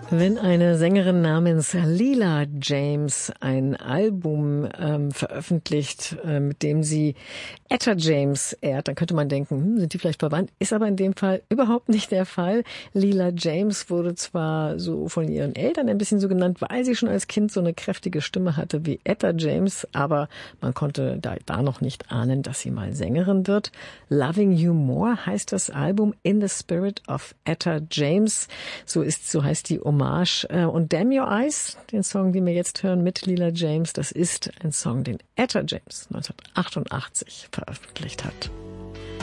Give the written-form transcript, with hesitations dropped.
Wenn eine Sängerin namens Leela James ein Album veröffentlicht, mit dem sie Etta James ehrt, dann könnte man denken, sind die vielleicht verwandt? Ist aber in dem Fall überhaupt nicht der Fall. Leela James wurde zwar so von ihren Eltern ein bisschen so genannt, weil sie schon als Kind so eine kräftige Stimme hatte wie Etta James, aber man konnte da noch nicht ahnen, dass sie mal Sängerin wird. Loving You More heißt das Album, In the Spirit of Etta James. So heißt die Hommage. Und Damn Your Eyes, den Song, den wir jetzt hören mit Leela James, das ist ein Song, den Etta James 1988 veröffentlicht hat.